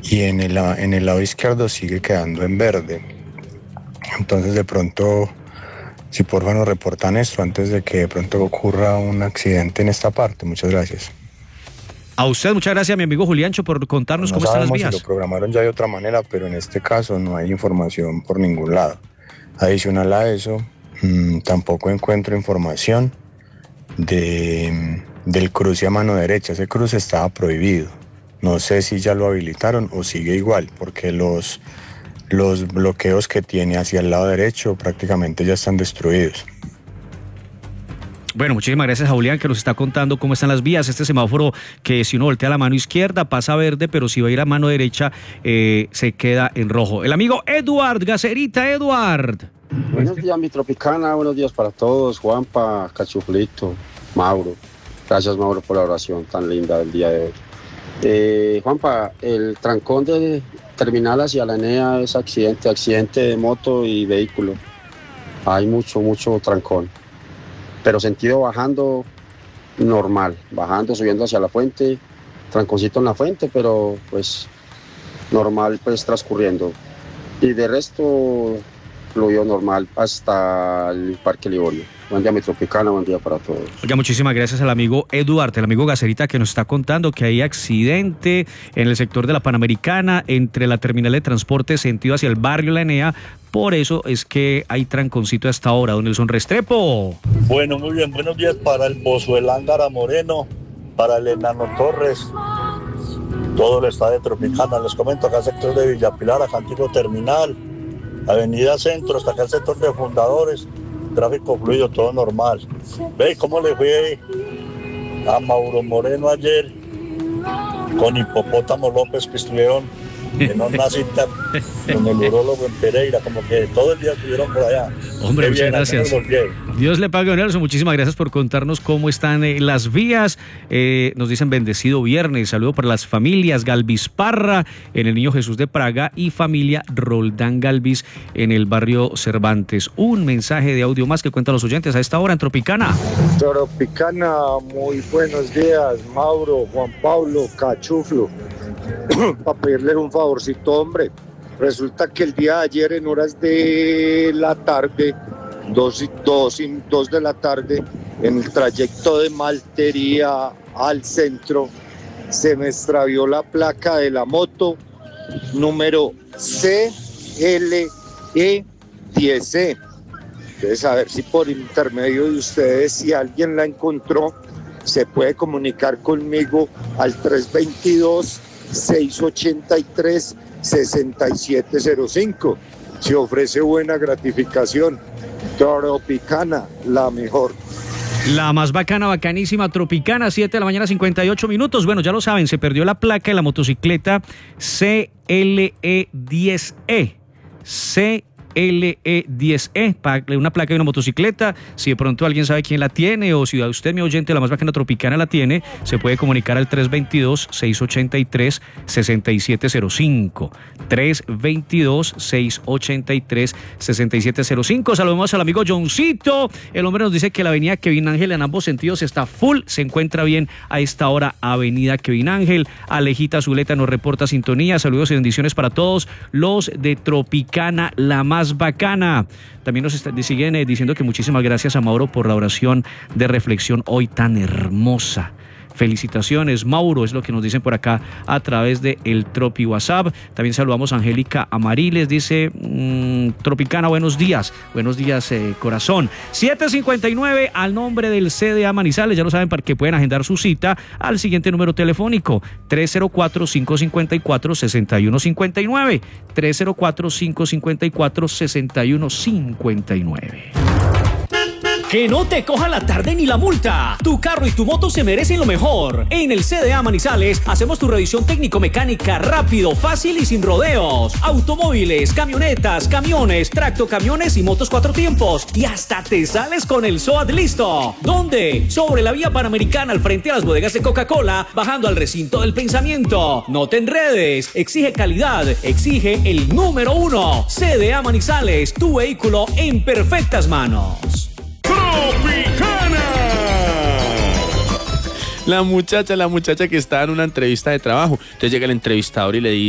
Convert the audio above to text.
y en el lado izquierdo sigue quedando en verde. Entonces de pronto, si porfa nos reportan esto antes de que de pronto ocurra un accidente en esta parte. Muchas gracias. A usted, muchas gracias, mi amigo Juliancho, por contarnos cómo están las vías. Si lo programaron ya de otra manera, pero en este caso no hay información por ningún lado. Adicional a eso, tampoco encuentro información del cruce a mano derecha. Ese cruce estaba prohibido. No sé si ya lo habilitaron o sigue igual, porque los bloqueos que tiene hacia el lado derecho prácticamente ya están destruidos. Bueno, muchísimas gracias a Julián que nos está contando cómo están las vías. Este semáforo que si uno voltea a la mano izquierda pasa verde, pero si va a ir a mano derecha se queda en rojo. El amigo Eduard Gacerita. Eduard. Buenos días, mi Tropicana, buenos días para todos. Juanpa, Cachuflito, Mauro. Gracias, Mauro, por la oración tan linda del día de hoy. Juanpa, el trancón de terminal hacia la ENEA es accidente de moto y vehículo. Hay mucho trancón. Pero sentido bajando normal, bajando, subiendo hacia la fuente, tranconcito en la fuente, pero pues normal pues transcurriendo. Y de resto fluyó normal hasta el Parque Livorio. Buen día, mi Tropicana, buen día para todos. Oiga, muchísimas gracias al amigo Eduardo, el amigo Gacerita, que nos está contando que hay accidente en el sector de la Panamericana entre la terminal de transporte sentido hacia el barrio La Enea. Por eso es que hay tranconcito a esta hora. Don Nelson Restrepo. Bueno, muy bien, buenos días para el Pozo del Ángara Moreno, para el Enano Torres, todo el estado de Tropicana. Les comento acá el sector de Villa Pilar, acá antiguo terminal, Avenida Centro, hasta acá el sector de Fundadores, tráfico fluido, todo normal. ¿Ve cómo le fue a Mauro Moreno ayer con Hipopótamo López, que estuvieron en una cita con el urólogo en Pereira, como que todo el día estuvieron por allá? Hombre, muchas gracias. Dios le pague, Nelson. Muchísimas gracias por contarnos cómo están las vías. Nos dicen bendecido viernes. Saludo para las familias Galvis Parra en el Niño Jesús de Praga y familia Roldán Galvis en el barrio Cervantes. Un mensaje de audio más que cuentan los oyentes a esta hora en Tropicana. Tropicana, muy buenos días, Mauro, Juan Pablo, Cachuflo. Para pedirles un favorcito, hombre. Resulta que el día de ayer en horas de la tarde, 2 de la tarde, en el trayecto de Maltería al centro, se me extravió la placa de la moto número CLE10E. Entonces, a ver si por intermedio de ustedes, si alguien la encontró, se puede comunicar conmigo al 322-683-6705. Se ofrece buena gratificación. Tropicana, la mejor. La más bacana, bacanísima, Tropicana, 7 de la mañana, 58 minutos. Bueno, ya lo saben, se perdió la placa de la motocicleta CLE10E. LE10E, una placa de una motocicleta. Si de pronto alguien sabe quién la tiene, o si usted, mi oyente, la más bacana Tropicana, la tiene, se puede comunicar al 322-683-6705. 322-683-6705. Saludemos al amigo Johncito. El hombre nos dice que la avenida Kevin Ángel en ambos sentidos está full, se encuentra bien a esta hora, avenida Kevin Ángel. Alejita Zuleta nos reporta sintonía. Saludos y bendiciones para todos los de Tropicana, la más bacana. También nos siguen diciendo que muchísimas gracias a Mauro por la oración de reflexión hoy tan hermosa. Felicitaciones, Mauro, es lo que nos dicen por acá a través de el Tropi WhatsApp. También saludamos a Angélica Amariles, dice Tropicana, buenos días corazón. 7:59 al nombre del CDA Manizales, ya lo saben, para que pueden agendar su cita al siguiente número telefónico, 304-554-6159, 304-554-6159. Que no te coja la tarde ni la multa. Tu carro y tu moto se merecen lo mejor. En el CDA Manizales hacemos tu revisión técnico-mecánica rápido, fácil y sin rodeos. Automóviles, camionetas, camiones, tractocamiones y motos 4 tiempos. Y hasta te sales con el SOAT listo. ¿Dónde? Sobre la vía Panamericana al frente a las bodegas de Coca-Cola, bajando al recinto del pensamiento. No te enredes. Exige calidad. Exige el número 1. CDA Manizales, tu vehículo en perfectas manos. ¡Tropicana! La muchacha que está en una entrevista de trabajo. Entonces llega el entrevistador y le dice: